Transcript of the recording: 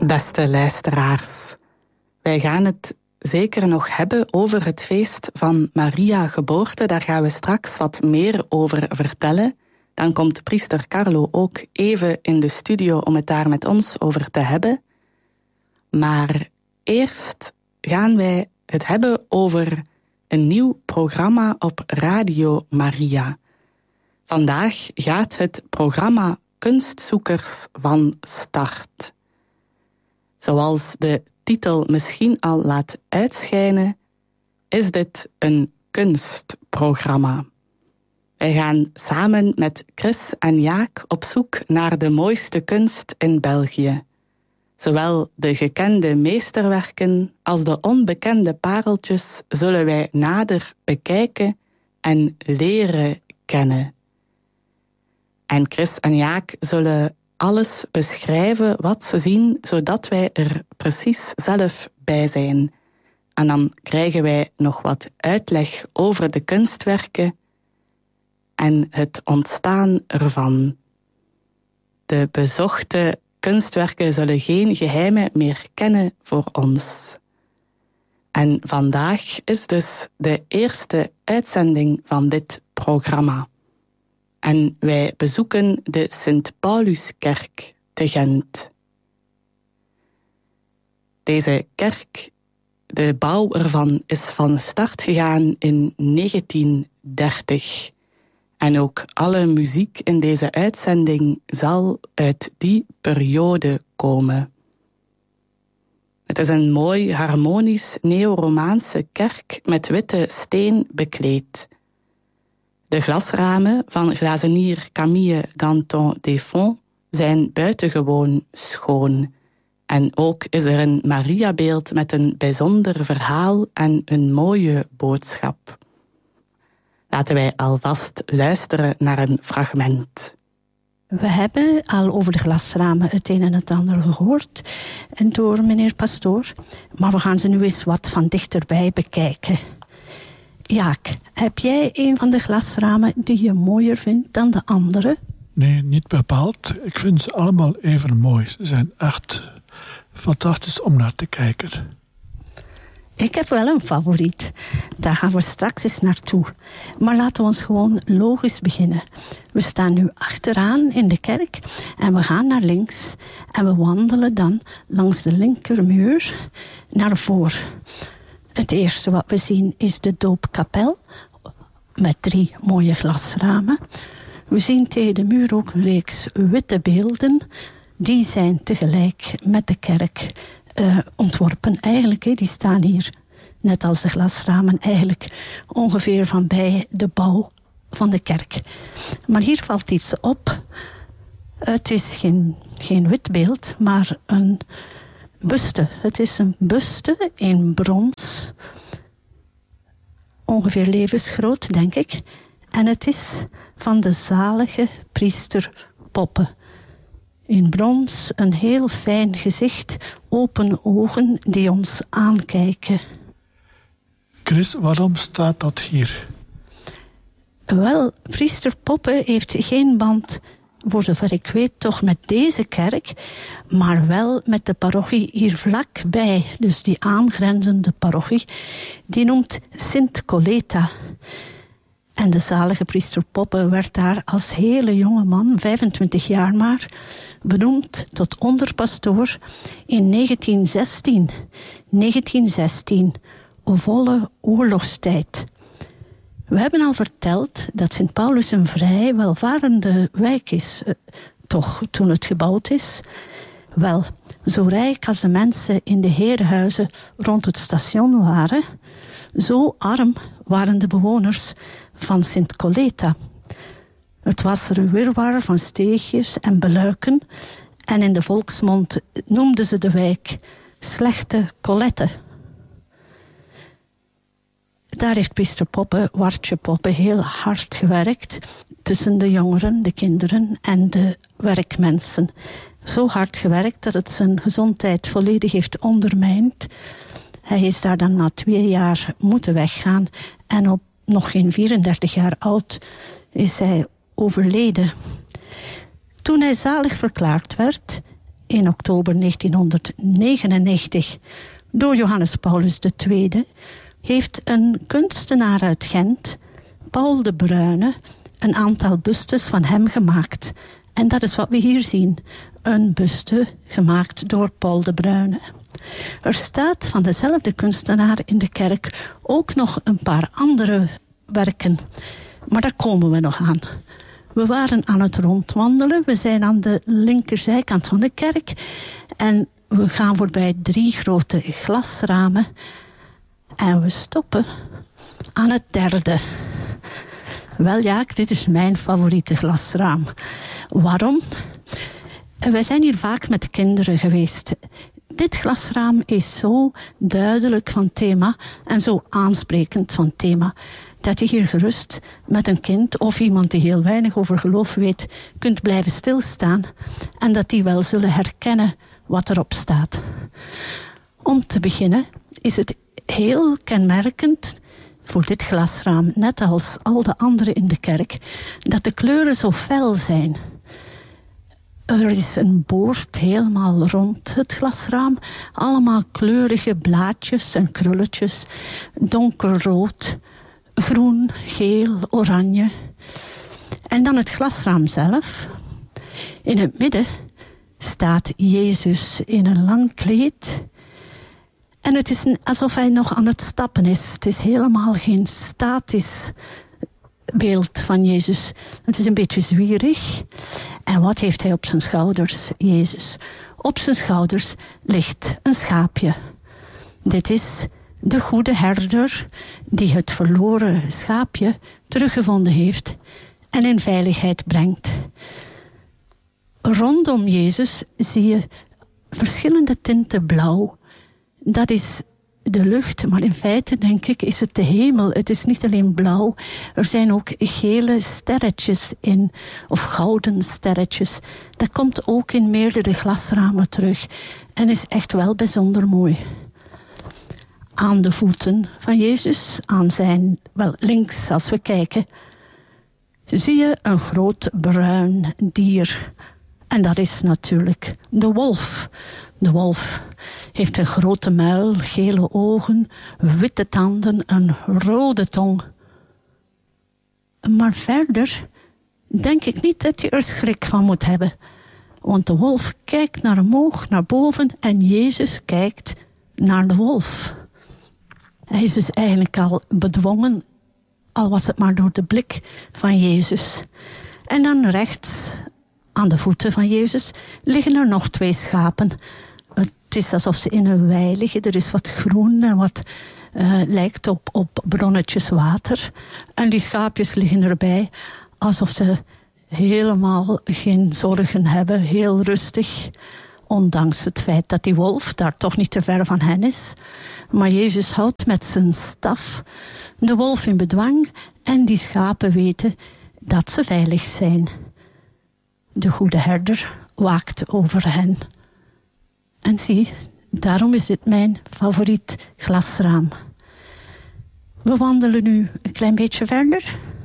Beste luisteraars, wij gaan het zeker nog hebben over het feest van Maria Geboorte. Daar gaan we straks wat meer over vertellen. Dan komt priester Carlo ook even in de studio om het daar met ons over te hebben. Maar eerst gaan wij het hebben over een nieuw programma op Radio Maria. Vandaag gaat het programma Kunstzoekers van start. Zoals de titel misschien al laat uitschijnen, is dit een kunstprogramma. Wij gaan samen met Chris en Jaak op zoek naar de mooiste kunst in België. Zowel de gekende meesterwerken als de onbekende pareltjes zullen wij nader bekijken en leren kennen. En Chris en Jaak zullen alles beschrijven wat ze zien, zodat wij er precies zelf bij zijn. En dan krijgen wij nog wat uitleg over de kunstwerken en het ontstaan ervan. De bezochte kunstwerken zullen geen geheimen meer kennen voor ons. En vandaag is dus de eerste uitzending van dit programma. En wij bezoeken de Sint-Pauluskerk te Gent. Deze kerk, de bouw ervan, is van start gegaan in 1930. En ook alle muziek in deze uitzending zal uit die periode komen. Het is een mooi, harmonisch, neo-romaanse kerk met witte steen bekleed. De glasramen van glazenier Camille Danton Desfonds zijn buitengewoon schoon. En ook is er een Mariabeeld met een bijzonder verhaal en een mooie boodschap. Laten wij alvast luisteren naar een fragment. We hebben al over de glasramen het een en het ander gehoord en door meneer Pastoor, maar we gaan ze nu eens wat van dichterbij bekijken. Jaak, heb jij een van de glasramen die je mooier vindt dan de andere? Nee, niet bepaald. Ik vind ze allemaal even mooi. Ze zijn echt fantastisch om naar te kijken. Ik heb wel een favoriet. Daar gaan we straks eens naartoe. Maar laten we ons gewoon logisch beginnen. We staan nu achteraan in de kerk en we gaan naar links. En we wandelen dan langs de linkermuur naar voren. Het eerste wat we zien is de doopkapel met 3 mooie glasramen. We zien tegen de muur ook een reeks witte beelden. Die zijn tegelijk met de kerk ontworpen. Eigenlijk, die staan hier, net als de glasramen, eigenlijk ongeveer van bij de bouw van de kerk. Maar hier valt iets op. Het is geen wit beeld, maar een buste. Het is een buste in brons. Ongeveer levensgroot, denk ik. En het is van de zalige priester Poppe. In brons, een heel fijn gezicht, open ogen die ons aankijken. Chris, waarom staat dat hier? Wel, priester Poppe heeft geen band, voor zover ik weet, toch met deze kerk, maar wel met de parochie hier vlakbij, dus die aangrenzende parochie, die noemt Sint Coleta. En de zalige priester Poppe werd daar als hele jonge man, 25 jaar maar, benoemd tot onderpastoor in 1916. 1916, volle oorlogstijd. We hebben al verteld dat Sint Paulus een vrij welvarende wijk is, toch, toen het gebouwd is. Wel, zo rijk als de mensen in de herenhuizen rond het station waren, zo arm waren de bewoners van Sint Coleta. Het was er een wirwar van steegjes en beluiken en in de volksmond noemden ze de wijk Slechte Colette. Daar heeft priester Poppe, Wartje Poppe, heel hard gewerkt tussen de jongeren, de kinderen en de werkmensen. Zo hard gewerkt dat het zijn gezondheid volledig heeft ondermijnd. Hij is daar dan na 2 jaar moeten weggaan en op nog geen 34 jaar oud is hij overleden. Toen hij zalig verklaard werd in oktober 1999 door Johannes Paulus II, heeft een kunstenaar uit Gent, Paul de Bruyne, een aantal bustes van hem gemaakt. En dat is wat we hier zien. Een buste gemaakt door Paul de Bruyne. Er staat van dezelfde kunstenaar in de kerk ook nog een paar andere werken. Maar daar komen we nog aan. We waren aan het rondwandelen. We zijn aan de linkerzijkant van de kerk. En we gaan voorbij 3 grote glasramen. En we stoppen aan het 3e. Wel ja, dit is mijn favoriete glasraam. Waarom? Wij zijn hier vaak met kinderen geweest. Dit glasraam is zo duidelijk van thema en zo aansprekend van thema, dat je hier gerust met een kind of iemand die heel weinig over geloof weet, kunt blijven stilstaan en dat die wel zullen herkennen wat erop staat. Om te beginnen is het heel kenmerkend voor dit glasraam, net als al de andere in de kerk, dat de kleuren zo fel zijn. Er is een boord helemaal rond het glasraam. Allemaal kleurige blaadjes en krulletjes. Donkerrood, groen, geel, oranje. En dan het glasraam zelf. In het midden staat Jezus in een lang kleed. En het is alsof hij nog aan het stappen is. Het is helemaal geen statisch beeld van Jezus. Het is een beetje zwierig. En wat heeft hij op zijn schouders, Jezus? Op zijn schouders ligt een schaapje. Dit is de goede herder die het verloren schaapje teruggevonden heeft en in veiligheid brengt. Rondom Jezus zie je verschillende tinten blauw. Dat is de lucht, maar in feite denk ik is het de hemel. Het is niet alleen blauw, er zijn ook gele sterretjes in, of gouden sterretjes. Dat komt ook in meerdere glasramen terug en is echt wel bijzonder mooi. Aan de voeten van Jezus, aan zijn, wel links als we kijken, zie je een groot bruin dier. En dat is natuurlijk de wolf. De wolf heeft een grote muil, gele ogen, witte tanden, een rode tong. Maar verder denk ik niet dat je er schrik van moet hebben. Want de wolf kijkt naar omhoog, naar boven en Jezus kijkt naar de wolf. Hij is dus eigenlijk al bedwongen, al was het maar door de blik van Jezus. En dan rechts aan de voeten van Jezus liggen er nog 2 schapen. Het is alsof ze in een wei liggen. Er is wat groen en wat lijkt op bronnetjes water. En die schaapjes liggen erbij alsof ze helemaal geen zorgen hebben. Heel rustig. Ondanks het feit dat die wolf daar toch niet te ver van hen is. Maar Jezus houdt met zijn staf de wolf in bedwang. En die schapen weten dat ze veilig zijn. De goede herder waakt over hen. En zie, daarom is dit mijn favoriet glasraam. We wandelen nu een klein beetje verder.